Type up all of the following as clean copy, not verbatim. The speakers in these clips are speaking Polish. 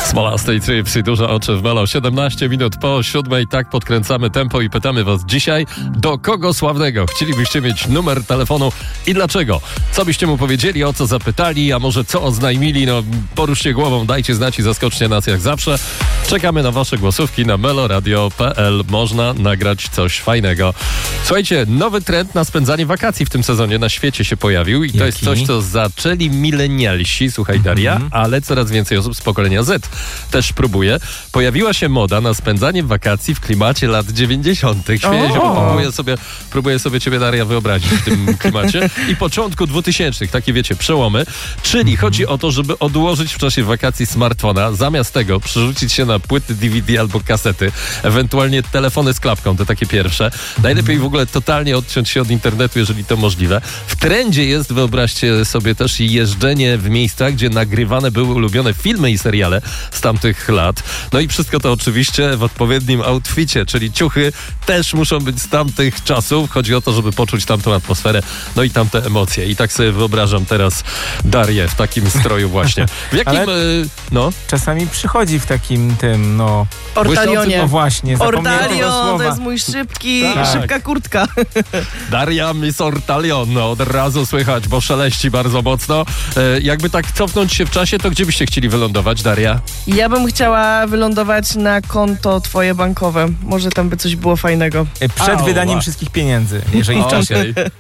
Smolasty Tripsy, duże oczy w Melo. 17 minut po 7. Tak podkręcamy tempo i pytamy was dzisiaj, do kogo sławnego chcielibyście mieć numer telefonu i dlaczego? Co byście mu powiedzieli, o co zapytali, a może co oznajmili? No, poruszcie głową, dajcie znać i zaskoczcie nas jak zawsze. Czekamy na wasze głosówki na meloradio.pl. Można nagrać coś fajnego. Słuchajcie, nowy trend na spędzanie wakacji w tym sezonie na świecie się pojawił i to jest coś, co zaczęli milenialsi, słuchaj Daria, ale coraz więcej osób z pokolenia Z też próbuje. Pojawiła się moda na spędzanie wakacji w klimacie lat 90. Śmieję się, bo próbuję sobie ciebie, Daria, wyobrazić w tym klimacie. I początku 2000, takie wiecie, przełomy. Czyli chodzi o to, żeby odłożyć w czasie wakacji smartfona, zamiast tego przerzucić się na płyty DVD albo kasety, ewentualnie telefony z klapką, te takie pierwsze. Najlepiej w ogóle totalnie odciąć się od internetu, jeżeli to możliwe. W trendzie jest, wyobraźcie sobie, też jeżdżenie w miejscach, gdzie nagrywane były ulubione filmy i seriale z tamtych lat. No i wszystko to oczywiście w odpowiednim outficie, czyli ciuchy też muszą być z tamtych czasów. Chodzi o to, żeby poczuć tamtą atmosferę, no i tamte emocje. I tak sobie wyobrażam teraz Darię w takim stroju właśnie. W jakim, czasami przychodzi w takim tym, Ortalionie. No właśnie, zapomniałem tego Ortalion, słowa. to jest mój szybka kurtka. Daria Miss Ortalion, od razu słychać, bo szeleści bardzo mocno. Jakby tak cofnąć się w czasie, to gdzie byście chcieli wylądować, Daria? Ja bym chciała wylądować na konto twoje bankowe. Może tam by coś było fajnego. Przed wydaniem wszystkich pieniędzy, jeżeli w czasie. Okay.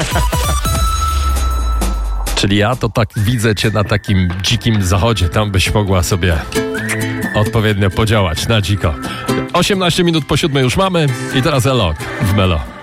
Czyli ja to tak widzę cię na takim dzikim zachodzie. Tam byś mogła sobie odpowiednio podziałać na dziko. 18 minut po 7 już mamy i teraz Elok w Melo.